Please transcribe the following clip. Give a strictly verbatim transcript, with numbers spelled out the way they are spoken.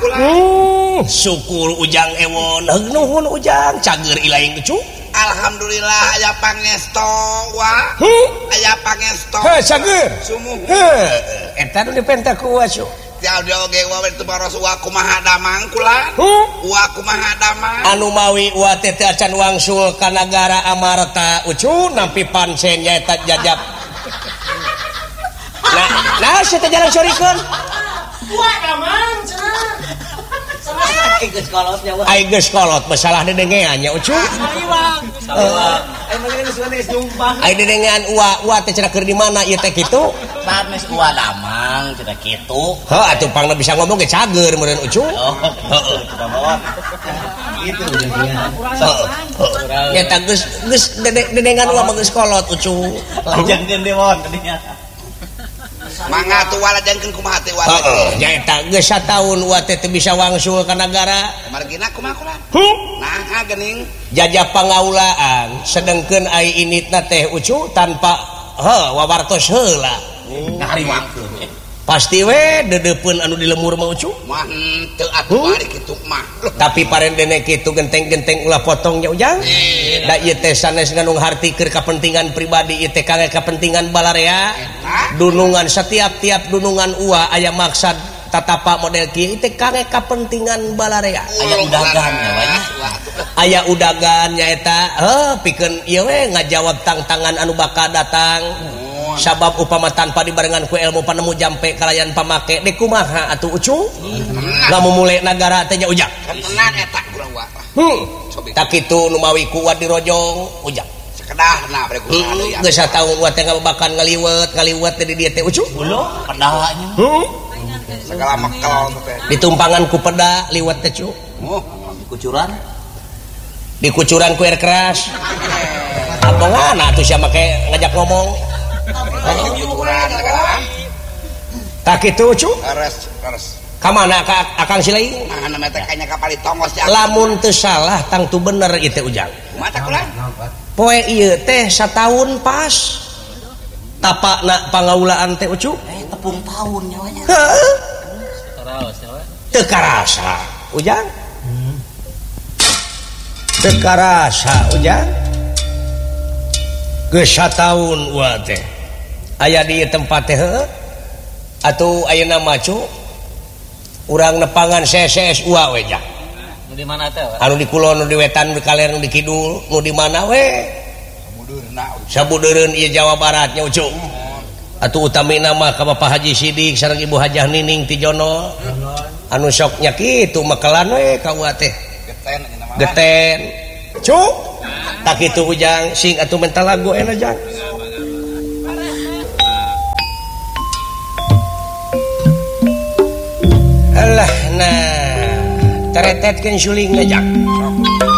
syukur ujang ewon nuhun ujang cager ilaing cu alhamdulillah aya pangesto wa aya pangesto he cager sumuh he eta nu dipenta ku wa cu jauh oge wa itu baros wa kumaha damang kula wa kumaha damang anu mawi wa teh teh acan wangsul ka nagara Amarta ucu nampi pancen nya eta jajab nah nah saya teh jalan sorikeun wa damang cenah Geus kolot nya ai geus kolot masalah dedengean nya ucu salah ai mangga geus geus jumpang ai dedengean uwa uwa teh cenah keur di mana ieu teh kitu sanes uwa damang cenah kitu heuh atuh pangna bisa ngomong ge cager meureun ucu heeh gitu nya teh geus geus dedengan uwa mah geus kolot ucu lajengkeun dewan tadinya mangga tuh wala jangkeun kumaha teh wala heeh nya eta geus sataun uwa teh teu bisa wangsul ka nagara margina kumaha kula nah geuning jajah pangaulaan sedengkeun ai initna teh ucu tanpa heuh wawartos heula ngariwangkeun pasti we dedepeun anu di lemur mah ucu mah teu atuh bari kitu mah tapi parendene kitu genteng-genteng ulah potongnya ujang da ieu teh sanes ngandung harti keur kapentingan pribadi ieu teh kangge kapentingan balarea dunungan setiap-tiap dunungan uwa aya maksad tatapa model kieu teh kangge kapentingan balarea aya udagan ya banyak aya udagan nya eta heuh pikeun ieu we ngajawab tang-tangan anu bakal datang sabab upama tanpa dibarengan ku ilmu panemu jampe kalayan pamake dek kumaha atuh ucu lamun mule nagara teh nya ujang tenan eta kula wa hmm tak kitu nu mawi ku wa dirojong ujang sekedahna bari kula anu ya geus sataun wa teh ngabakan ngaliwet ngaliwet teh di dieu teh ucu ulo pedahanya hmm segala mekel teh ditumpangan ku peda liwet teh cu oh kucuran dikucuran ku air keras abongan atuh sia make ngajak ngomong ukuran segala tak kitu cu leres leres kamana ka akang silaing nah nama teh kayaknya kapal ditongos ya lamun teu salah tang tu bener ieu teh ujang mata kula poe ieu teh sataun pas tapakna pangaulaan teh ucu eh tepung tahun nyawanya heuh taraos nyawa teu karasa ujang teu karasa ujang geus sataun wa teh aya di tempat teh heuh atuh ayeuna mah cu urang nepangan C C S uwa we jah nu di mana teh anu di kulon nu di wetan nu di kaler nu di kidul nu di mana we sabudeurna sabudeureun ieu Jawa Barat nya ucu atuh utamina mah ka Bapak Haji Sidik sareng Ibu Hajah Nining ti Jono anu sok nya kitu makelan we ka uwa teh geten nya nama geten cu tak kitu ujang sing atuh mental lagu enak jang alah nah teretetkeun suling ngajak